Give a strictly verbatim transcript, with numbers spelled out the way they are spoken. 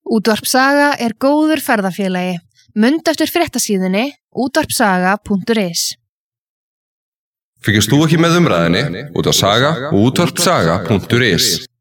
Útvarp Saga er góður ferðafélagi. Mundu eftir fréttasíðunni útvarpsaga punktur is. Fylgist þú ekki með umræðinni út á Saga og útvarpsaga punktur is.